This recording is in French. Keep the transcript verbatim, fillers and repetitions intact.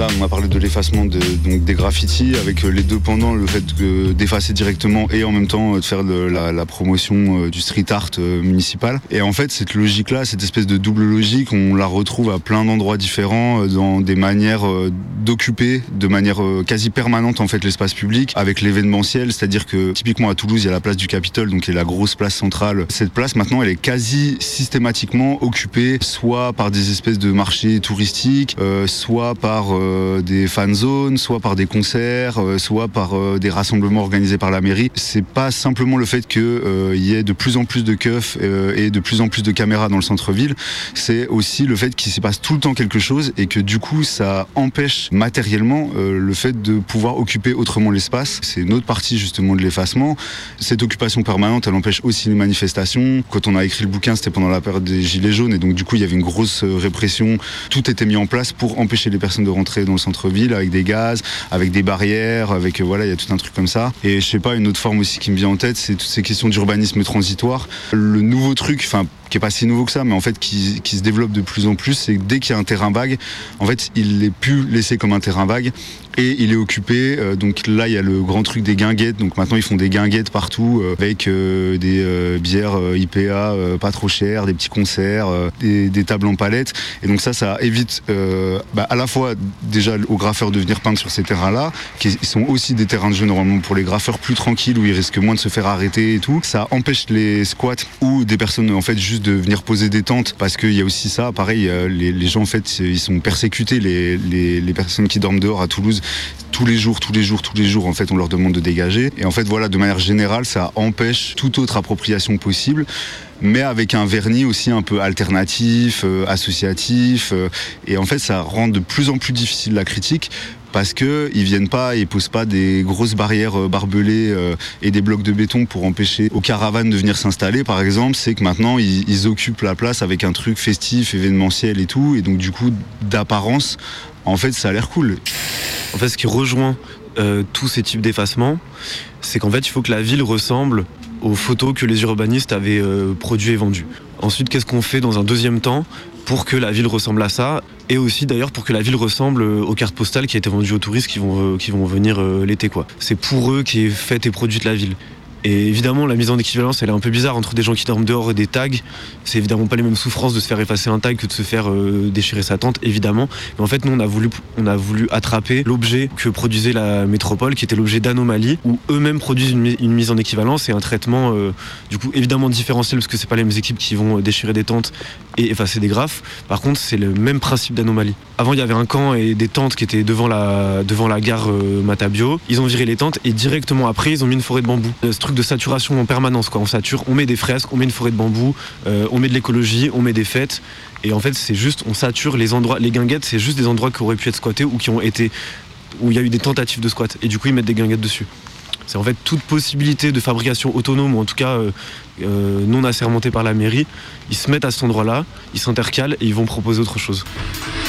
Là, on a parlé de l'effacement de, donc, des graffitis avec les deux pendant, le fait de, d'effacer directement et en même temps de faire de la, la promotion du street art municipal. Et en fait, cette logique-là, cette espèce de double logique, on la retrouve à plein d'endroits différents, dans des manières d'occuper de manière quasi permanente en fait l'espace public, avec l'événementiel, c'est-à-dire que typiquement à Toulouse, il y a la place du Capitole, donc qui est la grosse place centrale. Cette place, maintenant, elle est quasi systématiquement occupée, soit par des espèces de marchés touristiques, euh, soit par euh, des fan zones, soit par des concerts, euh, soit par euh, des rassemblements organisés par la mairie. C'est pas simplement le fait qu'il euh, y ait de plus en plus de keufs euh, et de plus en plus de caméras dans le centre-ville, c'est aussi le fait qu'il s'y passe tout le temps quelque chose et que du coup, ça empêche matériellement euh, le fait de pouvoir occuper autrement l'espace. C'est une autre partie justement de l'effacement. Cette occupation permanente, elle empêche aussi les manifestations. Quand on a écrit le bouquin, c'était pendant la période des Gilets jaunes et donc du coup, il y avait une grosse répression. Tout était mis en place pour empêcher les personnes de rentrer dans le centre-ville avec des gaz, avec des barrières, avec voilà, il y a tout un truc comme ça. Et je sais pas, une autre forme aussi qui me vient en tête, c'est toutes ces questions d'urbanisme transitoire. Le nouveau truc, enfin, qui est pas si nouveau que ça, mais en fait qui, qui se développe de plus en plus, c'est que dès qu'il y a un terrain vague, en fait, il est plus laissé comme un terrain vague et il est occupé. Euh, donc là, il y a le grand truc des guinguettes. Donc maintenant, ils font des guinguettes partout euh, avec euh, des euh, bières euh, I P A euh, pas trop chères, des petits concerts, euh, des, des tables en palette. Et donc ça, ça évite euh, bah, à la fois déjà aux graffeurs de venir peindre sur ces terrains-là, qui sont aussi des terrains de jeu normalement pour les graffeurs plus tranquilles où ils risquent moins de se faire arrêter et tout. Ça empêche les squats ou des personnes en fait juste de venir poser des tentes parce qu'il y a aussi ça. Pareil, les, les gens en fait, ils sont persécutés, les, les, les personnes qui dorment dehors à Toulouse. Tous les jours, tous les jours, tous les jours, en fait, on leur demande de dégager. Et en fait, voilà, de manière générale, ça empêche toute autre appropriation possible, mais avec un vernis aussi un peu alternatif, euh, associatif. Euh, et en fait, ça rend de plus en plus difficile la critique. Parce qu'ils viennent pas et posent pas des grosses barrières barbelées euh, et des blocs de béton pour empêcher aux caravanes de venir s'installer, par exemple. C'est que maintenant, ils, ils occupent la place avec un truc festif, événementiel et tout. Et donc, du coup, d'apparence, en fait, ça a l'air cool. En fait, ce qui rejoint euh, tous ces types d'effacement, c'est qu'en fait, il faut que la ville ressemble aux photos que les urbanistes avaient euh, produites et vendues. Ensuite, qu'est-ce qu'on fait dans un deuxième temps pour que la ville ressemble à ça, et aussi d'ailleurs pour que la ville ressemble aux cartes postales qui a été vendues aux touristes qui vont, euh, qui vont venir euh, l'été, quoi. C'est pour eux qu'est faite et produite la ville. Et évidemment, la mise en équivalence, elle est un peu bizarre entre des gens qui dorment dehors et des tags. C'est évidemment pas les mêmes souffrances de se faire effacer un tag que de se faire euh, déchirer sa tente, évidemment. Mais en fait, nous, on a voulu, on a voulu attraper l'objet que produisait la métropole, qui était l'objet d'Anomalie, où eux-mêmes produisent une, une mise en équivalence et un traitement, euh, du coup, évidemment différentiel, parce que c'est pas les mêmes équipes qui vont déchirer des tentes et effacer des graphes. Par contre, c'est le même principe d'Anomalie. Avant, il y avait un camp et des tentes qui étaient devant la, devant la gare euh, Matabio. Ils ont viré les tentes et directement après, ils ont mis une forêt de bambou. Ce truc de saturation en permanence, quoi. On sature, on met des fresques, on met une forêt de bambou, euh, on met de l'écologie, on met des fêtes. Et en fait, c'est juste, on sature les endroits. Les guinguettes, c'est juste des endroits qui auraient pu être squattés ou qui ont été, où il y a eu des tentatives de squat. Et du coup, ils mettent des guinguettes dessus. C'est en fait toute possibilité de fabrication autonome, ou en tout cas euh, euh, non assermentée par la mairie. Ils se mettent à cet endroit-là, ils s'intercalent et ils vont proposer autre chose.